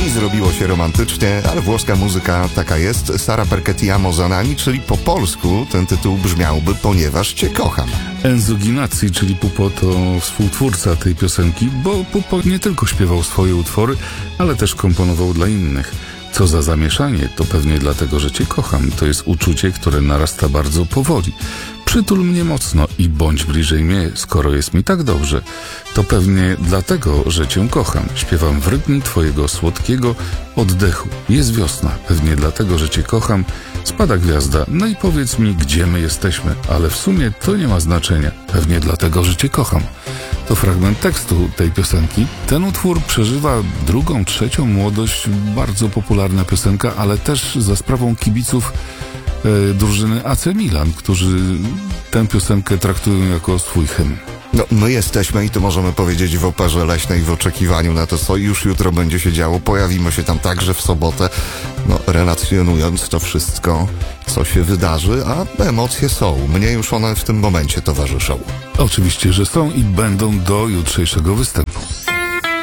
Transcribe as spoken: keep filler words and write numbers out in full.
i zrobiło się romantycznie, ale włoska muzyka taka jest. Sara perché ti amo za nami, czyli po polsku ten tytuł brzmiałby Ponieważ cię kocham. Enzo Ginazzi, czyli Pupo, to współtwórca tej piosenki, bo Pupo nie tylko śpiewał swoje utwory, ale też komponował dla innych. Co za zamieszanie, to pewnie dlatego, że cię kocham. To jest uczucie, które narasta bardzo powoli. Przytul mnie mocno i bądź bliżej mnie, skoro jest mi tak dobrze. To pewnie dlatego, że cię kocham. Śpiewam w rytm twojego słodkiego oddechu. Jest wiosna, pewnie dlatego, że cię kocham. Spada gwiazda, no i powiedz mi, gdzie my jesteśmy, ale w sumie to nie ma znaczenia. Pewnie dlatego, że cię kocham. To fragment tekstu tej piosenki. Ten utwór przeżywa drugą, trzecią młodość. Bardzo popularna piosenka, ale też za sprawą kibiców e, drużyny A C Milan, którzy tę piosenkę traktują jako swój hymn. No, my jesteśmy, i to możemy powiedzieć, w Operze Leśnej w oczekiwaniu na to, co już jutro będzie się działo. Pojawimy się tam także w sobotę, no, relacjonując to wszystko, co się wydarzy, a emocje są. Mnie już one w tym momencie towarzyszą. Oczywiście, że są i będą do jutrzejszego występu.